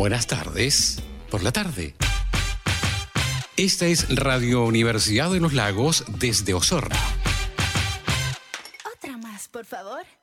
Buenas tardes, por la tarde. Esta es Radio Universidad de los Lagos desde Osorno. Otra más, por favor.